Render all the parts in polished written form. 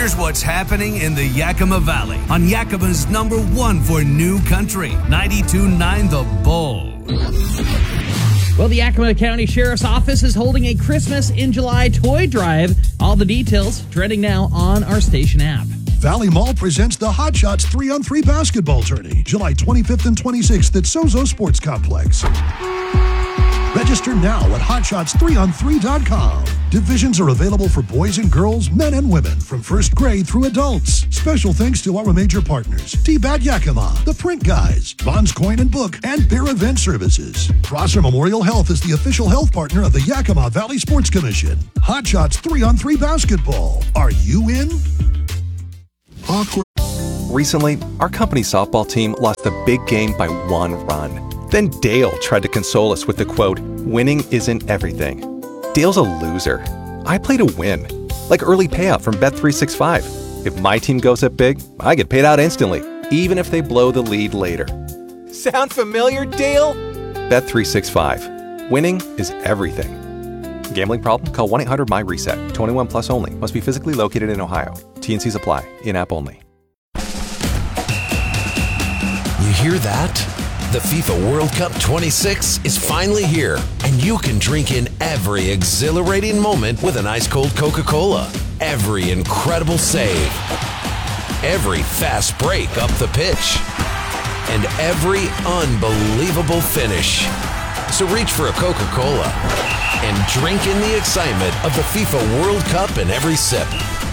Here's what's happening in the Yakima Valley on Yakima's number one for new country, 92.9 The Bull. Well, the Yakima County Sheriff's Office is holding a Christmas in July toy drive. All the details trending now on our station app. Valley Mall presents the Hot Shots 3-on-3 basketball tourney, July 25th and 26th at Sozo Sports Complex. Register now at hotshots3on3.com. Divisions are available for boys and girls, men and women, from first grade through adults. Special thanks to our major partners, T-Bat Yakima, The Print Guys, Bonds Coin and Book, and Bear Event Services. Prosser Memorial Health is the official health partner of the Yakima Valley Sports Commission. Hot Shots 3-on-3 basketball. Are you in? Awkward. Recently, our company softball team lost a big game by 1 run. Then Dale tried to console us with the quote, "Winning isn't everything." Dale's a loser. I play to win, like early payout from Bet365. If my team goes up big, I get paid out instantly, even if they blow the lead later. Sound familiar, Dale? Bet365. Winning is everything. Gambling problem? Call 1-800-MY-RESET. 21 plus only. Must be physically located in Ohio. T&Cs apply. In-app only. You hear that? The FIFA World Cup 26 is finally here, and you can drink in every exhilarating moment with an ice-cold Coca-Cola. Every incredible save, every fast break up the pitch, and every unbelievable finish. So reach for a Coca-Cola and drink in the excitement of the FIFA World Cup in every sip.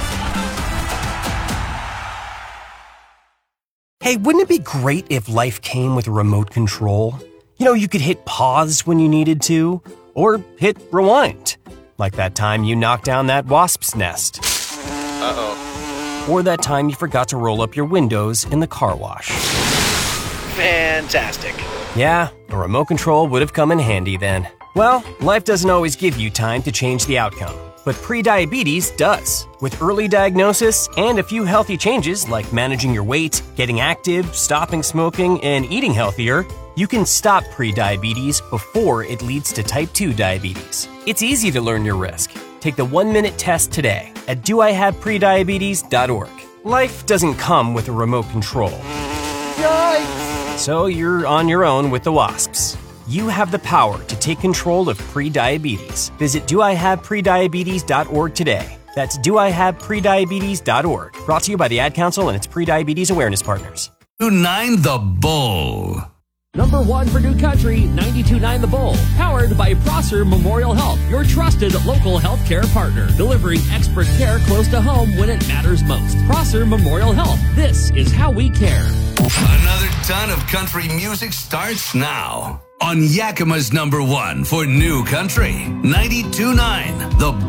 Hey, wouldn't it be great if life came with a remote control? You know, you could hit pause when you needed to, or hit rewind. Like that time you knocked down that wasp's nest. Uh-oh. Or that time you forgot to roll up your windows in the car wash. Fantastic. Yeah, a remote control would have come in handy then. Well, life doesn't always give you time to change the outcome. But prediabetes does. With early diagnosis and a few healthy changes like managing your weight, getting active, stopping smoking, and eating healthier, you can stop prediabetes before it leads to type 2 diabetes. It's easy to learn your risk. Take the 1-minute test today at doihaveprediabetes.org. Life doesn't come with a remote control. Yikes! So you're on your own with the wasps. You have the power to take control of prediabetes. Visit doihaveprediabetes.org today. That's doihaveprediabetes.org. Brought to you by the Ad Council and its Prediabetes Awareness Partners. 92.9 The Bull. Number one for new country, 92.9 The Bull. Powered by Prosser Memorial Health, your trusted local healthcare partner. Delivering expert care close to home when it matters most. Prosser Memorial Health. This is how we care. Another ton of country music starts now on Yakima's number one for new country, 92.9 The